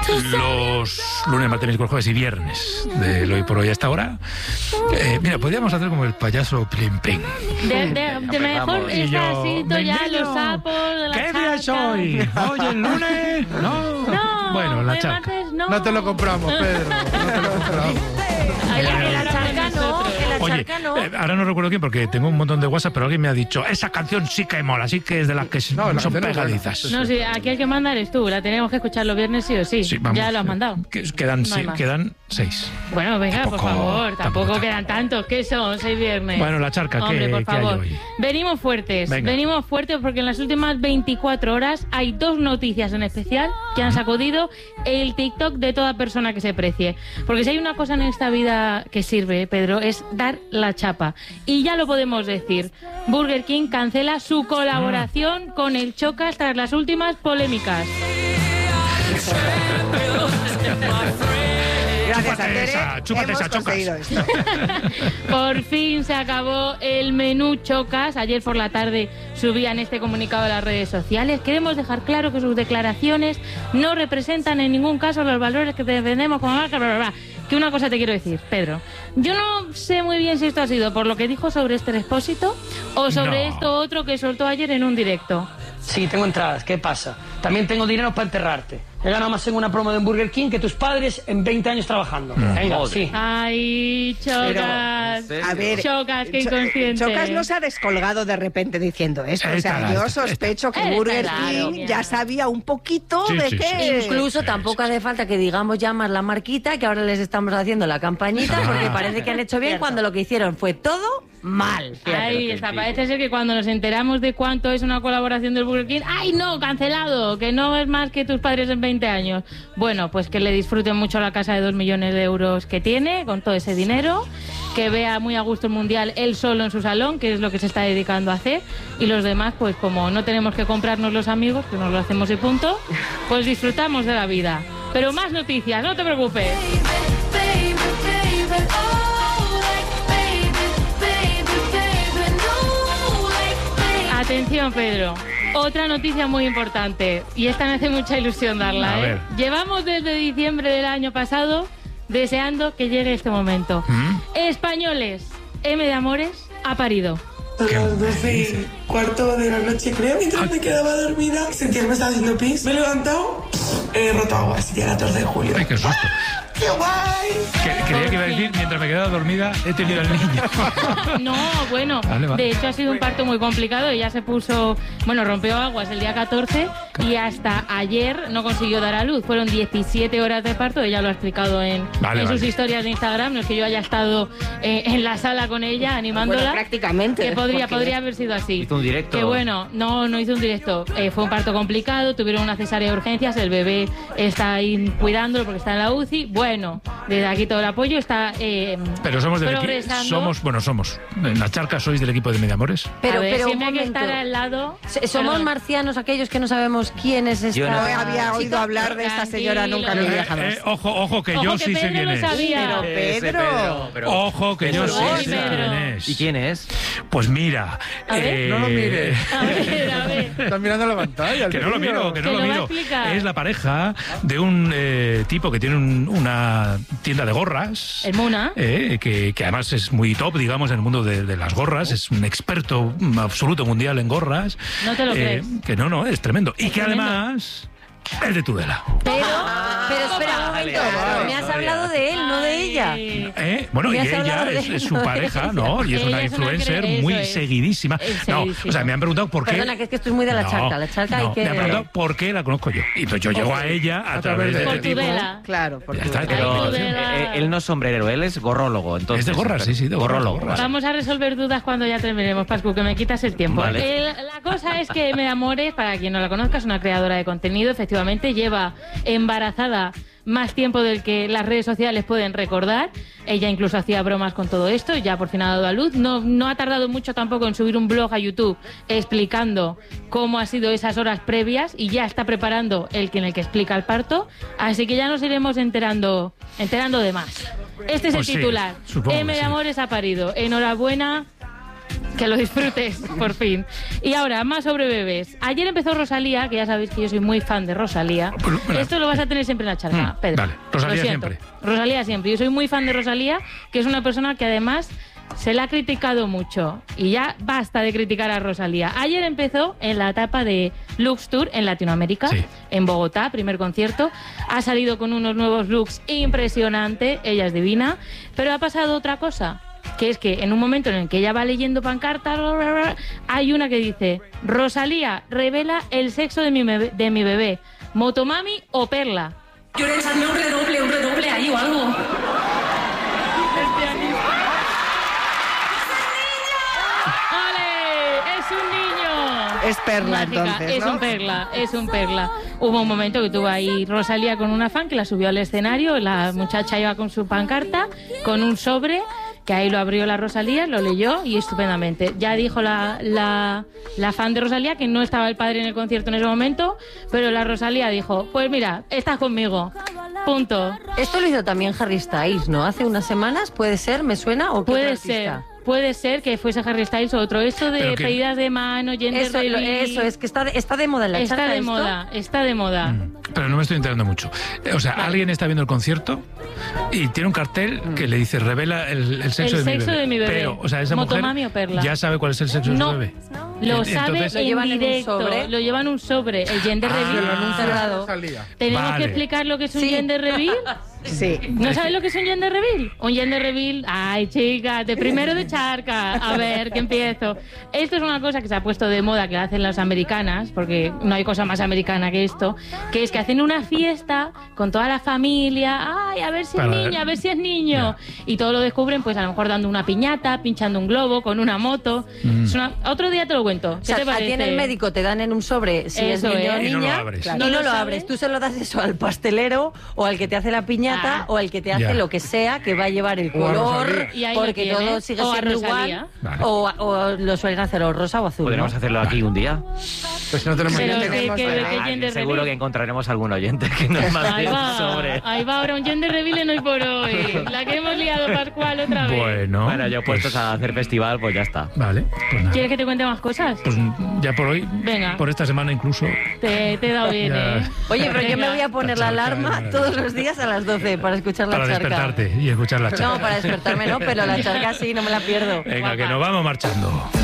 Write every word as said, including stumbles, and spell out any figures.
los lunes, martes, miércoles, jueves y viernes de Hoy por Hoy hasta ahora. Eh, mira, podríamos hacer como el payaso Plim Plim. De, de, de mejor está así, ya los sapos, la ¿Qué charca. día es hoy? ¿Hoy el lunes? No. No, Bueno, la el charca. martes no. No te lo compramos, Pedro. No te lo compramos. Ahí la, Que la la charca no, que la Oye, charca no. eh, ahora no recuerdo quién porque tengo un montón de WhatsApp, pero alguien me ha dicho, esa canción sí que mola, sí que es de las que No, la son canción es buena. pegadizas. No, sí, aquí el que manda eres tú. La tenemos que escuchar los viernes sí o sí. Sí, vamos. Ya lo has mandado. Que- Quedan, No hay sí, más. quedan seis. Bueno, venga, Tampoco- por favor. Tampoco, tampoco- quedan tantos. ¿Qué son? Seis viernes. Bueno, la charca, ¿qué- Hombre, por qué hay favor. hoy? Venimos fuertes. Venga. Venimos fuertes porque en las últimas veinticuatro horas hay dos noticias en especial que han sacudido el TikTok de toda persona que se precie. Porque si hay una cosa en esta vida que sirve, Pedro, es dar la chapa. Y ya lo podemos decir. Burger King cancela su colaboración con el Chocas tras las últimas polémicas. Gracias, Chúpate Andere. esa, chúpate Hemos esa, Chocas. conseguido esto. Por fin se acabó el menú Chocas. Ayer por la tarde subían este comunicado a las redes sociales. Queremos dejar claro que sus declaraciones no representan en ningún caso los valores que defendemos como marca, bla, bla, bla. Que una cosa te quiero decir, Pedro. Yo no sé muy bien si esto ha sido por lo que dijo sobre este Expósito o sobre No. esto otro que soltó ayer en un directo. Sí, tengo entradas. ¿Qué pasa? También tengo dinero para enterrarte. He ganado más en una promo de Burger King que tus padres en veinte años trabajando. Venga, sí. Ay, Chocas. Pero, a ver, Chocas, qué Cho- inconsciente. Chocas no se ha descolgado de repente diciendo esto. O Está, sea, yo está, sospecho que está. Burger Claro, King mira. ya sabía un poquito Sí, de sí, qué. sí. Incluso Sí, tampoco sí, hace falta que digamos ya más la marquita, que ahora les estamos haciendo la campañita, Ah. porque parece que han hecho bien Cierto. cuando lo que hicieron fue todo mal. Ahí está, parece ser que cuando nos enteramos de cuánto es una colaboración del Burger King, ¡ay no, cancelado! Que no es más que tus padres en veinte años. Bueno, pues que le disfruten mucho la casa de dos millones de euros que tiene, con todo ese dinero, que vea muy a gusto el Mundial él solo en su salón, que es lo que se está dedicando a hacer, y los demás, pues como no tenemos que comprarnos los amigos, que nos lo hacemos y punto, pues disfrutamos de la vida. Pero más noticias, no te preocupes. Atención, Pedro. Otra noticia muy importante, y esta me hace mucha ilusión darla, A ¿eh? ver. Llevamos desde diciembre del año pasado deseando que llegue este momento. ¿Mm? Españoles, M de Amores ha parido. A las doce y cuarto de la noche, creo, mientras me quedaba dormida, sentía que me estaba haciendo pis. Me he levantado, he roto aguas, día catorce de julio. Ay, qué susto. ¡Qué guay! Que- creía que iba a decir, mientras me quedaba dormida, he tenido al niño. No, bueno, Vale, va. de hecho ha sido un parto muy complicado. Ella se puso, bueno, rompió aguas el día catorce y hasta ayer no consiguió dar a luz. Fueron diecisiete horas de parto, ella lo ha explicado en, Vale, en sus vale. historias de Instagram. No es que yo haya estado eh, en la sala con ella animándola. Bueno, prácticamente, Que podría, porque- podría haber sido así. Hizo un directo. Que bueno, no, no hizo un directo. Eh, fue un parto complicado, tuvieron una cesárea de urgencias, el bebé está ahí cuidándolo porque está en la U C I. Bueno, desde aquí todo el apoyo está eh, Pero somos del equipo. progresando. Somos, bueno, somos. En la charca sois del equipo de Mediamores. Pero, a ver, pero un siempre hay que momento. estar al lado. Se- Somos Perdón. marcianos aquellos que no sabemos quién es esta Yo no. No había oído chica. hablar de esta señora nunca en mi Tranquilo. vida jamás. Eh, eh, ojo, ojo, que Ojo, yo que sí sé Pedro quién no es. sabía. Pero Ese Pedro. pero- Ojo, que yo Pedro, sí Uy, sé Pedro. quién es. ¿Y quién es? Pues mira. A ver. eh, No lo mires. A ver, a ver. Estás mirando la pantalla. el Que no lo vídeo. miro, que no Que lo lo va a miro. explicar. Es la pareja de un eh, tipo que tiene un- una tienda de gorras. El Muna. eh, que, que además es muy top, digamos, en el mundo de, de las gorras. Es un experto mm, absoluto mundial en gorras. No te lo crees. Que no, no, es tremendo. Y Es que tremendo. además es de Tudela. Pero, pero espera un Vale, momento. vale, Me has vale. hablado de él, no de ella. Ay. ¿Eh? Bueno, Me y has ella hablado de es, es él, su no de pareja, ella. ¿no? Y es Ella una es una influencer cre- eso muy es. seguidísima. Es No, seguidísima. o sea, me han preguntado por qué. Perdona, que es que estoy muy de la No, charca. La charca no, hay que... me han preguntado por qué la conozco yo. Y entonces yo llego a ella a, través de Por este tipo. Tudela. Claro, por Ya tu- está, Pero Ay, eh, Tudela. eh, él no es sombrerero, él es gorrólogo. Entonces, Es de gorras, sí, sí, de gorras, gorrólogo. de gorras. vale. Vamos a resolver dudas cuando ya terminemos, Pascu, que me quitas el tiempo. Vale. El- la cosa es que Me de Amores, para quien no la conozca, es una creadora de contenido. Efectivamente, lleva embarazada más tiempo del que las redes sociales pueden recordar. Ella incluso hacía bromas con todo esto, ya por fin ha dado a luz. No, no ha tardado mucho tampoco en subir un blog a YouTube explicando cómo ha sido esas horas previas y ya está preparando el que en el que explica el parto. Así que ya nos iremos enterando, enterando de más. Este es Pues el sí, titular. supongo M que de sí. Amores ha parido. Enhorabuena. que lo disfrutes, por fin. Y ahora, más sobre bebés. Ayer empezó Rosalía, que ya sabéis que yo soy muy fan de Rosalía. Bueno, bueno. Esto lo vas a tener siempre en la charla, Mm, Pedro. vale. Rosalía Lo siento. siempre. Rosalía siempre. Yo soy muy fan de Rosalía, que es una persona que además se la ha criticado mucho. Y ya basta de criticar a Rosalía. Ayer empezó en la etapa de Lux Tour en Latinoamérica, Sí. en Bogotá, primer concierto. Ha salido con unos nuevos looks impresionante. Ella es divina. Pero ha pasado otra cosa, que es que en un momento en el que ella va leyendo pancartas, bla, bla, bla, hay una que dice: Rosalía revela el sexo de mi bebé, de mi bebé, Motomami o Perla. Quiero echarme un redoble, un redoble ahí o algo. ¡Ole! ¡Es un niño! Es Perla, Mágica, entonces, es ¿no? un Perla, es un Perla. Hubo un momento que tuvo ahí Rosalía con una fan que la subió al escenario, la muchacha iba con su pancarta, con un sobre, que ahí lo abrió la Rosalía, lo leyó y estupendamente. Ya dijo la, la, la fan de Rosalía que no estaba el padre en el concierto en ese momento, pero la Rosalía dijo: pues mira, estás conmigo. Punto. Esto lo hizo también Harry Styles, ¿no? Hace unas semanas, ¿puede ser? ¿Me suena? ¿O qué Puede otro ser. artista? Puede ser que fuese Harry Styles o otro. Esto de Pero que- pedidas de mano, gender Eso, lo- reveal, eso, es que está de, está de moda en la está charla de esto. moda, está de moda. Pero no me estoy enterando mucho. Eh, O sea, alguien está viendo el concierto y tiene un cartel que le dice: revela el, el sexo, El de, mi sexo bebé. de mi bebé. Pero, o sea, esa Motomami mujer o Perla. ya sabe cuál es el sexo de No. su bebé. Lo Ent- sabe entonces- Lo en llevan en un directo, sobre. lo llevan un sobre, el gender Ah, reveal. lo anuncia cerrado. Rosalía. Tenemos Vale. que explicar lo que es un Sí. gender reveal. Sí. ¿No sabes lo que es un gender reveal? Un gender reveal, ay chicas, de primero de charca. A ver, que empiezo. Esto es una cosa que se ha puesto de moda, que la hacen las americanas, porque no hay cosa más americana que esto, que es que hacen una fiesta con toda la familia, ay, a ver si es Para- niño, a ver si es niño. Y todo lo descubren, pues a lo mejor dando una piñata, pinchando un globo, con una moto. Mm. Es una- Otro día te lo cuento. O ¿Qué sea, te a parece? ti en el médico te dan en un sobre si Eso es niño o es. Y no lo niña. abres. Y ¿No no lo lo sabes? abres. Tú se lo das eso al pastelero o al que te hace la piñata Ah. o al que te hace Ya. lo que sea que va a llevar el O a color Rosalía. Y ahí lo porque todo tienes. sigue O a siendo Rosalía. igual. Vale. O, o lo suelen hacer o rosa o azul. Podríamos ¿no? hacerlo aquí un día. Pues no tenemos Pero ni que- tenemos que- nada. que- Ah, gender seguro reveal. que encontraremos algún oyente que nos Ahí mande un va, sobre. ahí va ahora un gender reveal en Hoy por Hoy. La que hemos liado, Pascual, otra vez. Bueno, Bueno, yo pues, puestos a hacer festival, pues ya está. Vale, pues nada. ¿Quieres que te cuente más cosas? Pues ya por hoy, Venga. por esta semana incluso. Te, te he dado bien, Ya. ¿eh? Oye, pero yo me Venga. voy a poner la La charca, alarma madre todos mía. los días a las doce para escuchar la Para charca. despertarte y escuchar la charla. No, para despertarme no, pero la charca sí, no me la pierdo. Venga, que Guapa. nos vamos marchando.